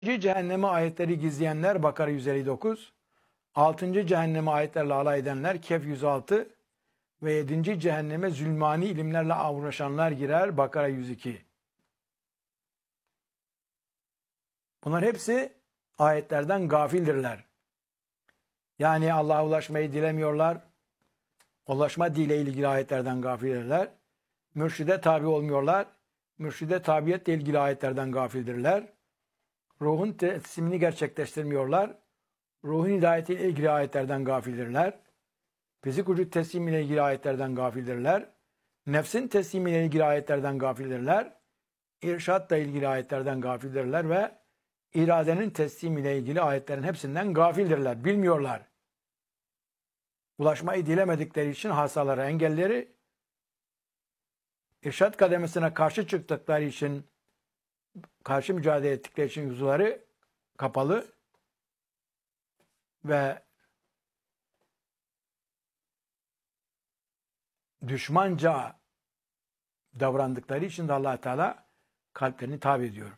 Cehenneme ayetleri gizleyenler Bakara 159, 6. cehenneme ayetlerle alay edenler Kehf 106 ve 7. cehenneme zulmani ilimlerle uğraşanlar girer Bakara 102. Bunlar hepsi ayetlerden gafildirler. Yani Allah'a ulaşmayı dilemiyorlar. Ulaşma dile ilgili ayetlerden gafildirler. Mürşide tabi olmuyorlar. Mürşide tabiyetle ilgili ayetlerden gafildirler. Ruhun teslimini gerçekleştirmiyorlar. Ruhun hidayetiyle ilgili ayetlerden gafildirler. Fizik vücut teslimiyle ilgili ayetlerden gafildirler. Nefsin teslimiyle ilgili ayetlerden gafildirler. İrşadla ilgili ayetlerden gafildirler ve iradenin teslimiyle ilgili ayetlerin hepsinden gafildirler. Bilmiyorlar. Ulaşmayı dilemedikleri için hastalara engelleri, irşad kademesine karşı çıktıkları için, karşı mücadele ettikleri için yüzleri kapalı ve düşmanca davrandıkları için de Allah Teala kalplerini tabi ediyor.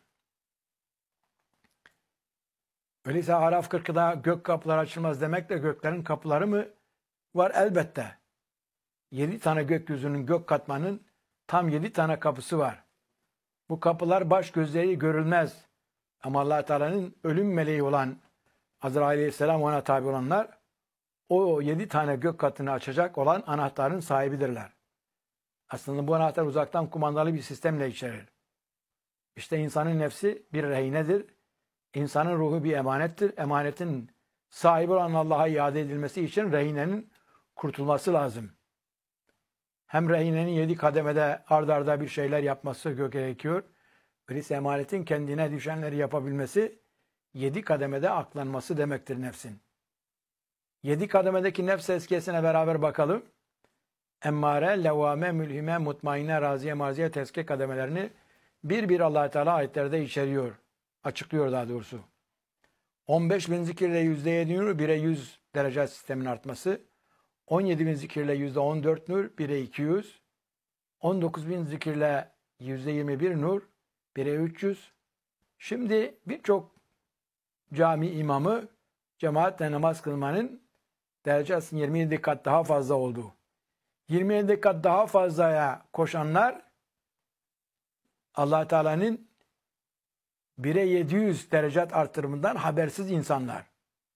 Öyleyse Araf 40'da gök kapıları açılmaz demekle göklerin kapıları mı var? Elbette. 7 tane gökyüzünün, gök katmanın tam 7 tane kapısı var. Bu kapılar baş gözleri görülmez. Ama Allah Teala'nın ölüm meleği olan Azrail Aleyhisselam ona tabi olanlar o 7 tane gök katını açacak olan anahtarın sahibidirler. Aslında bu anahtar uzaktan kumandalı bir sistemle içerir. İşte insanın nefsi bir rehinedir. İnsanın ruhu bir emanettir. Emanetin sahibi olan Allah'a iade edilmesi için rehinenin kurtulması lazım. Hem rehinenin 7 kademede ard arda bir şeyler yapması gerekiyor. Öyleyse emanetin kendine düşenleri yapabilmesi 7 kademede aklanması demektir nefsin. 7 kademedeki nefs tezkiyesine beraber bakalım. Emmare, levvame, mülhime, mutmainne, raziye, marziye, tezkiye kademelerini bir Allah-u Teala ayetlerde içeriyor. Açıklıyor daha doğrusu. 15.000 zikirle %7 nur, 1'e 100 derece sistemin artması. 17.000 zikirle %14 nur, 1'e 200. 19.000 zikirle %21 nur, 1'e 300. Şimdi birçok cami imamı cemaatle namaz kılmanın derecesinin 27 kat daha fazla olduğu. 27 kat daha fazlaya koşanlar Allah Teala'nın 1'e 700 derecat artırımından habersiz insanlar.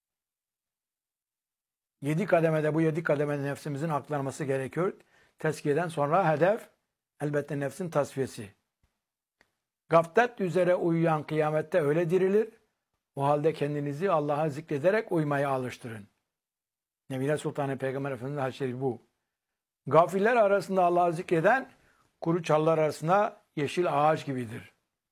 7 kademede bu 7 kademede nefsimizin aklanması gerekiyor. Tezkiyeden sonra hedef elbette nefsin tasfiyesi. Gaflet üzere uyuyan kıyamette öyle dirilir. O halde kendinizi Allah'a zikrederek uymaya alıştırın. Nebine Sultanı Peygamber Efendimiz hadis-i bu. Gafiller arasında Allah'ı zikreden kuru çallar arasında yeşil ağaç gibidir.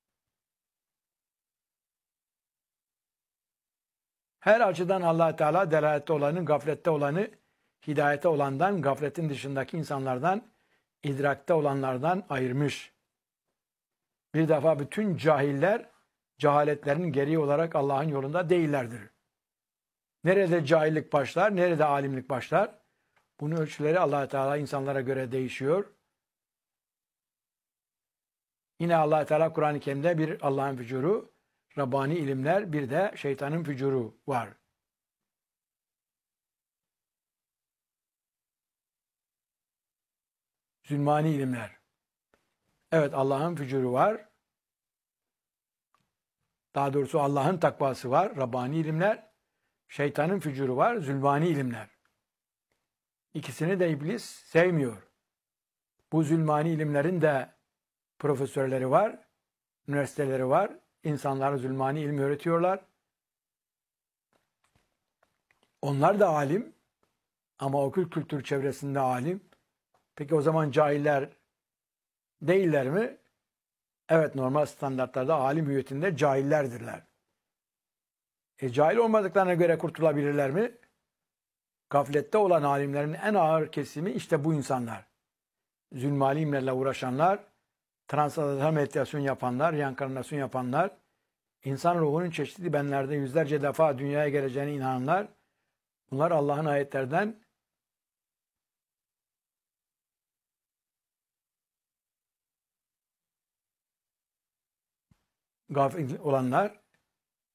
Her açıdan Allah Teala delalette olanı, gaflette olanı, hidayete olandan, gafletin dışındaki insanlardan, idrakte olanlardan ayırmış. Bir defa bütün cahiller, cehaletlerinin gereği olarak Allah'ın yolunda değillerdir. Nerede cahillik başlar, nerede alimlik başlar? Bunun ölçüleri Allah Teala insanlara göre değişiyor. Yine Allah Teala Kur'an-ı Kerim'de bir Allah'ın fücuru, Rabbani ilimler, bir de şeytanın fücuru var. Zulmani ilimler. Evet, Allah'ın fücuru var. Daha doğrusu Allah'ın takvası var, Rabbani ilimler. Şeytanın fücuru var, zulmani ilimler. İkisini de iblis sevmiyor. Bu zulmani ilimlerin de profesörleri var, üniversiteleri var. İnsanlara zulmani ilmi öğretiyorlar. Onlar da alim ama okült kültür çevresinde alim. Peki o zaman cahiller değiller mi? Evet, normal standartlarda alim hüviyetinde cahillerdirler. Cahil olmadıklarına göre kurtulabilirler mi? Gaflette olan alimlerin en ağır kesimi işte bu insanlar. Zulmani ilimlerle uğraşanlar, transandantal meditasyon yapanlar, reenkarnasyon yapanlar, insan ruhunun çeşitli benlerde yüzlerce defa dünyaya geleceğine inananlar, bunlar Allah'ın ayetlerden gafil olanlar,